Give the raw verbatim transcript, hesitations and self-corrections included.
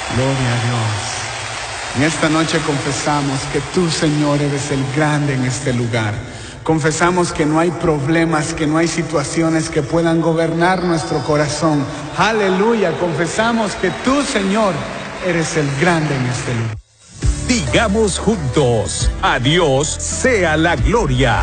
Gloria a Dios. En esta noche confesamos que tú, Señor, eres el grande en este lugar. Confesamos que no hay problemas, que no hay situaciones que puedan gobernar nuestro corazón. Aleluya. Confesamos que tú, Señor, eres el grande en este lugar. Digamos juntos, a Dios sea la gloria.